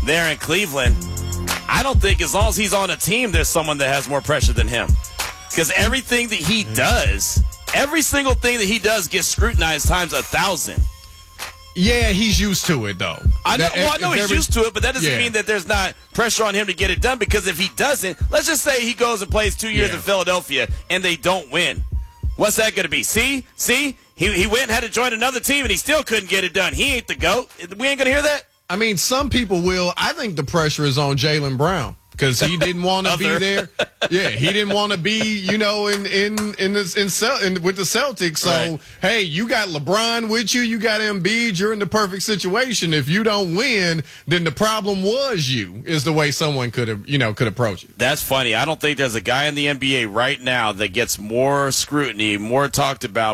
there in Cleveland, I don't think as long as he's on a team, there's someone that has more pressure than him. Because everything that he does, every single thing that he does gets scrutinized times 1,000. Yeah, he's used to it, though. I know he's used to it, but that doesn't mean that there's not pressure on him to get it done, because if he doesn't, let's just say he goes and plays 2 years in Philadelphia and they don't win. What's that going to be? See? He went and had to join another team and he still couldn't get it done. He ain't the GOAT. We ain't going to hear that? I mean, some people will. I think the pressure is on Jaylen Brown because he didn't want to be there. Yeah, he didn't want to be, with the Celtics. So, Hey, you got LeBron with you. You got Embiid. You're in the perfect situation. If you don't win, then the problem was you. Is the way someone could approach it. That's funny. I don't think there's a guy in the NBA right now that gets more scrutiny, more talked about.